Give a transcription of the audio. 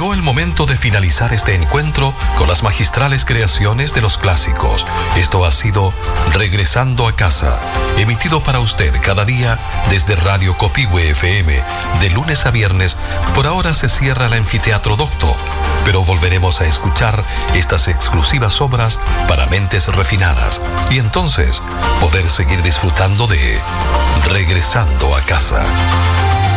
Llegó el momento de finalizar este encuentro con las magistrales creaciones de los clásicos. Esto ha sido Regresando a Casa, emitido para usted cada día desde Radio Copihue FM, de lunes a viernes. Por ahora se cierra el Anfiteatro Docto, pero volveremos a escuchar estas exclusivas obras para mentes refinadas y entonces poder seguir disfrutando de Regresando a Casa.